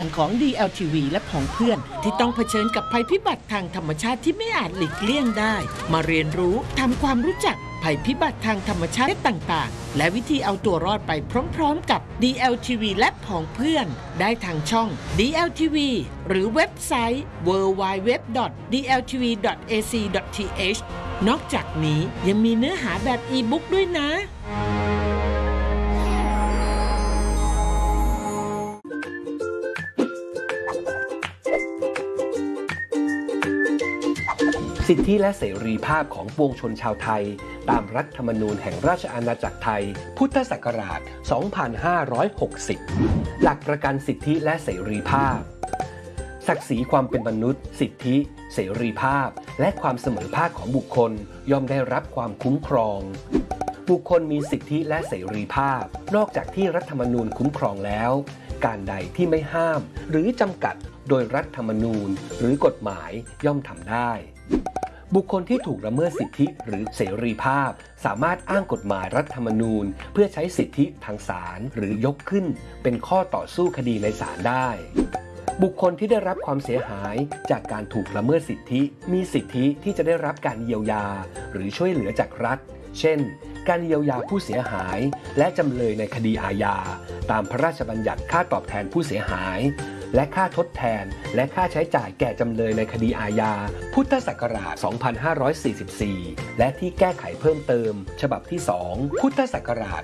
ของ DLTV และผองเพื่อนที่ต้องเผชิญกับภัยพิบัติทางธรรมชาติที่ไม่อาจหลีกเลี่ยงได้มาเรียนรู้ทำความรู้จักภัยพิบัติทางธรรมชาติต่างๆและวิธีเอาตัวรอดไปพร้อมๆกับ DLTV และผองเพื่อนได้ทางช่อง DLTV หรือเว็บไซต์ www.dltv.ac.th นอกจากนี้ยังมีเนื้อหาแบบอีบุ๊กด้วยนะสิทธิและเสรีภาพของปวงชนชาวไทยตามรัฐธรรมนูญแห่งราชอาณาจักรไทยพุทธศักราช 2560 หลักประกันสิทธิและเสรีภาพศักดิ์ศรีความเป็นมนุษย์สิทธิเสรีภาพและความเสมอภาคของบุคคลย่อมได้รับความคุ้มครองบุคคลมีสิทธิและเสรีภาพนอกจากที่รัฐธรรมนูญคุ้มครองแล้วการใดที่ไม่ห้ามหรือจำกัดโดยรัฐธรรมนูญหรือกฎหมายย่อมทำได้บุคคลที่ถูกละเมิดสิทธิหรือเสรีภาพสามารถอ้างกฎหมายรัฐธรรมนูญเพื่อใช้สิทธิทางศาลหรือยกขึ้นเป็นข้อต่อสู้คดีในศาลได้บุคคลที่ได้รับความเสียหายจากการถูกละเมิดสิทธิมีสิทธิที่จะได้รับการเยียวยาหรือช่วยเหลือจากรัฐเช่นการเยียวยาผู้เสียหายและจำเลยในคดีอาญาตามพระราชบัญญัติค่าตอบแทนผู้เสียหายและค่าทดแทนและค่าใช้จ่ายแก่จำเลยในคดีอาญาพุทธศักราช 2544 และที่แก้ไขเพิ่มเติมฉบับที่ 2 พุทธศักราช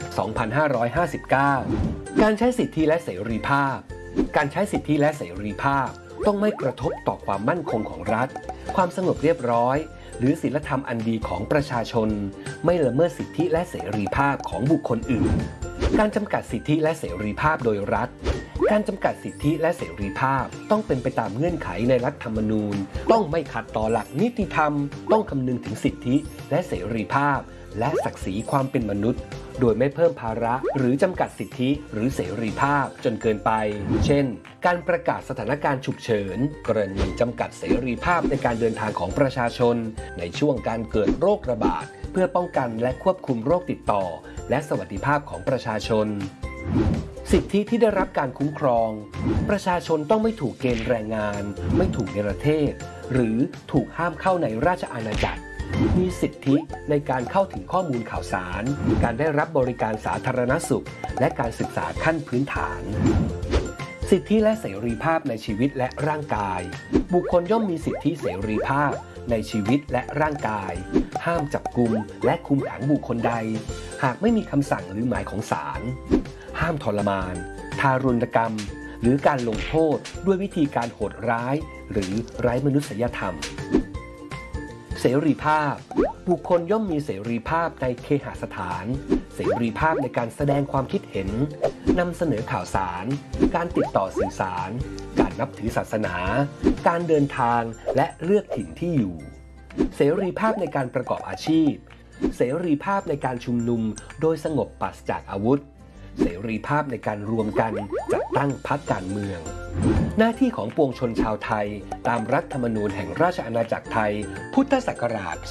2559 การใช้สิทธิและเสรีภาพการใช้สิทธิและเสรีภาพต้องไม่กระทบต่อความมั่นคงของรัฐความสงบเรียบร้อยหรือศีลธรรมอันดีของประชาชนไม่ละเมิดสิทธิและเสรีภาพของบุคคลอื่นการจำกัดสิทธิและเสรีภาพโดยรัฐการจำกัดสิทธิและเสรีภาพต้องเป็นไปตามเงื่อนไขในรัฐธรรมนูญต้องไม่ขัดต่อหลักนิติธรรมต้องคำนึงถึงสิทธิและเสรีภาพและศักดิ์ศรีความเป็นมนุษย์โดยไม่เพิ่มภาระหรือจำกัดสิทธิหรือเสรีภาพจนเกินไปเช่นการประกาศสถานการณ์ฉุกเฉินกรณีจำกัดเสรีภาพในการเดินทางของประชาชนในช่วงการเกิดโรคระบาดเพื่อป้องกันและควบคุมโรคติดต่อและสวัสดิภาพของประชาชนสิทธิที่ได้รับการคุ้มครองประชาชนต้องไม่ถูกเกณฑ์แรงงานไม่ถูกเนรเทศหรือถูกห้ามเข้าในราชอาณาจักรมีสิทธิในการเข้าถึงข้อมูลข่าวสารการได้รับบริการสาธารณสุขและการศึกษาขั้นพื้นฐานสิทธิและเสรีภาพในชีวิตและร่างกายบุคคลย่อมมีสิทธิเสรีภาพในชีวิตและร่างกายห้ามจับกุมและคุมขังบุคคลใดหากไม่มีคำสั่งหรือหมายของศาลห้ามทรมานทารุณกรรมหรือการลงโทษด้วยวิธีการโหดร้ายหรือไร้มนุษยธรรมเสรีภาพบุคคลย่อมมีเสรีภาพในเคหสถานเสรีภาพในการแสดงความคิดเห็นนำเสนอข่าวสารการติดต่อสื่อสารการนับถือศาสนาการเดินทางและเลือกถิ่นที่อยู่เสรีภาพในการประกอบอาชีพเสรีภาพในการชุมนุมโดยสงบปราศจากอาวุธเสรีภาพในการรวมกันจัดตั้งพรรคการเมืองหน้าที่ของปวงชนชาวไทยตามรัฐธรรมนูญแห่งราชอาณาจักรไทยพุทธศักราช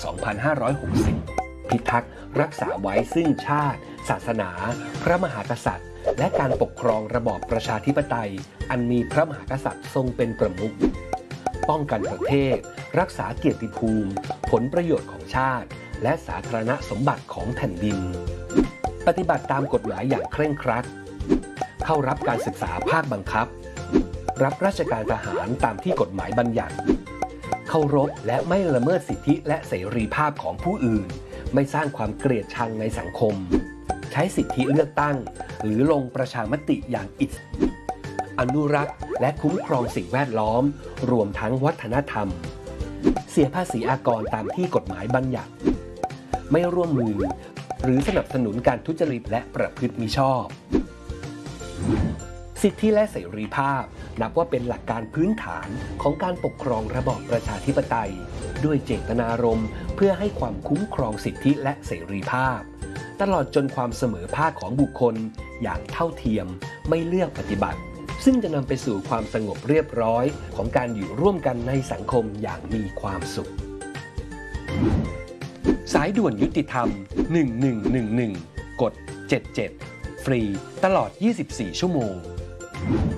2560 พิทักษ์รักษาไว้ซึ่งชาติศาสนาพระมหากษัตริย์และการปกครองระบอบประชาธิปไตยอันมีพระมหากษัตริย์ทรงเป็นประมุขป้องกันประเทศรักษาเกียรติภูมิผลประโยชน์ของชาติและสาธารณสมบัติของแผ่นดินปฏิบัติตามกฎหมายอย่างเคร่งครัดเข้ารับการศึกษาภาคบังคับรับราชการทหารตามที่กฎหมายบัญญัติเคารพและไม่ละเมิดสิทธิและเสรีภาพของผู้อื่นไม่สร้างความเกลียดชังในสังคมใช้สิทธิเลือกตั้งหรือลงประชามติอย่างอิสระอนุรักษ์และคุ้มครองสิ่งแวดล้อมรวมทั้งวัฒนธรรมเสียภาษีอากรตามที่กฎหมายบัญญัติไม่ร่วมมือหรือสนับสนุนการทุจริตและประพฤติมิชอบสิทธิและเสรีภาพนับว่าเป็นหลักการพื้นฐานของการปกครองระบอบประชาธิปไตยด้วยเจตนารมณ์เพื่อให้ความคุ้มครองสิทธิและเสรีภาพตลอดจนความเสมอภาคของบุคคลอย่างเท่าเทียมไม่เลือกปฏิบัติซึ่งจะนำไปสู่ความสงบเรียบร้อยของการอยู่ร่วมกันในสังคมอย่างมีความสุขสายด่วนยุติธรรม1111กด77ฟรีตลอด24ชั่วโมง